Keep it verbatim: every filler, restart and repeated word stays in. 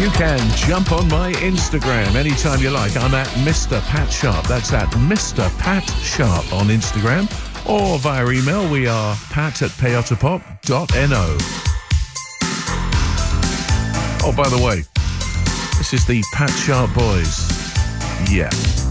You can jump on my Instagram anytime you like. I'm at Mister Pat Sharp. That's at Mister Pat Sharp on Instagram. Or via email, we are pat at peyotapop dot no. Oh, by the way, this is the Pat Sharp Boys. Yeah.